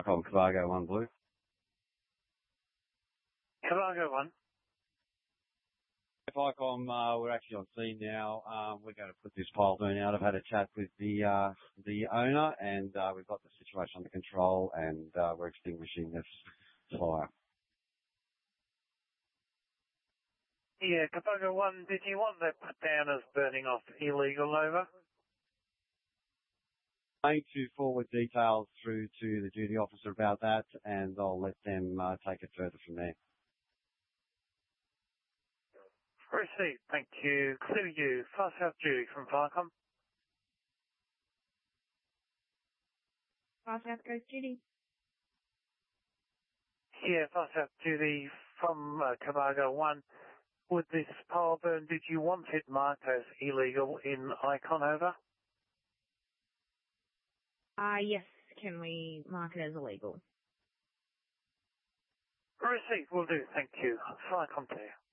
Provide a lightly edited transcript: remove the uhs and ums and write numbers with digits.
From Cargo 1 Blue. Cargo 1. ICOM, we're actually on scene now. We're going to put this pile burn out. I've had a chat with the owner, and we've got the situation under control, and we're extinguishing this fire. Yeah, Cargo 1, did you want that put down as burning off illegal, over? I need to forward details through to the duty officer about that, and I'll let them take it further from there. Received, thank you. Clear you. Fast South Judy from Farcom. Fast South goes Judy. Yeah, Fast South Judy from Cargo 1. With this power burn, did you want it marked as illegal in ICON, over? Yes, can we mark it as illegal? Received, will do, thank you. Farcom to you.